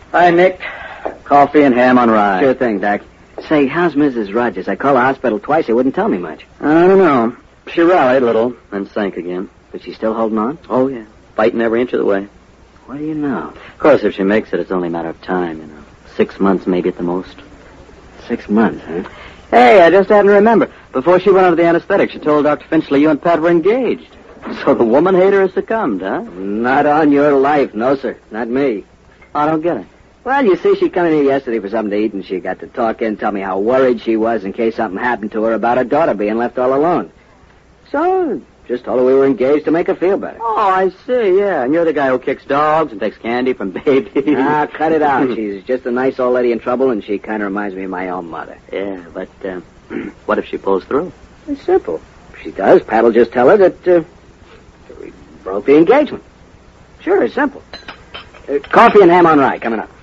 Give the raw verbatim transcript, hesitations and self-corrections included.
Hi, Nick. Coffee and ham on rye. Sure thing, Doc. Say, how's Missus Rogers? I called the hospital twice. They wouldn't tell me much. I don't know. She rallied a little, then sank again. But she's still holding on? Oh, yeah. Fighting every inch of the way. What do you know? Of course, if she makes it, it's only a matter of time, you know. Six months, maybe at the most. Six months, huh? Hey, I just happened to remember. Before she went under the anesthetic, she told Doctor Finchley you and Pat were engaged. So the woman hater has succumbed, huh? Not on your life, no, sir. Not me. I don't get it. Well, you see, she come in here yesterday for something to eat, and she got to talking, tell me how worried she was in case something happened to her about her daughter being left all alone. So, just told her we were engaged to make her feel better. Oh, I see, yeah. And you're the guy who kicks dogs and takes candy from babies. Ah, cut it out. She's just a nice old lady in trouble, and she kind of reminds me of my own mother. Yeah, but uh, what if she pulls through? It's simple. If she does, Pat'll just tell her that uh, we broke the engagement. Sure, it's simple. Uh, coffee and ham on rye coming up.